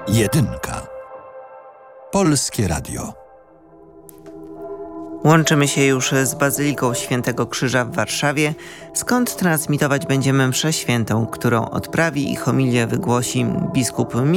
Jedynka. Polskie Radio. Łączymy się już z Bazyliką Świętego Krzyża w Warszawie, skąd transmitować będziemy mszę świętą, którą odprawi i homilię wygłosi biskup